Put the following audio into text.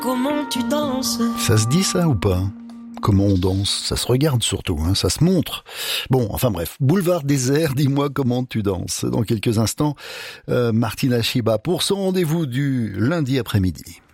Comment tu danses? Ça se dit ça ou pas? Comment on danse? Ça se regarde surtout, ça se montre. Bon, enfin bref, Boulevard Désert, dis-moi comment tu danses. Dans quelques instants, Martina Shiba pour son rendez-vous du lundi après-midi.